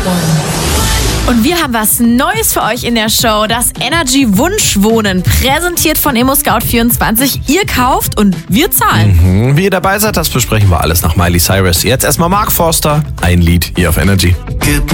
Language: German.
Und wir haben was Neues für euch in der Show. Das Energy Wunschwohnen, präsentiert von ImmoScout24. Ihr kauft und wir zahlen. Wie ihr dabei seid, das besprechen wir alles nach Miley Cyrus. Jetzt erstmal Mark Forster, ein Lied hier auf Energy.